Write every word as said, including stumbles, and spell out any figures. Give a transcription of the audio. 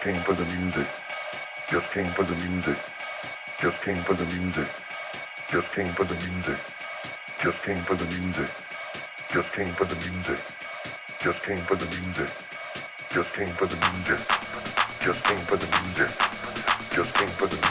came for the music, just came for the music, just came for the music, just came for the music, just came for the music, just came for the music, just came for the music, just came for the music, just came for the music, just came for the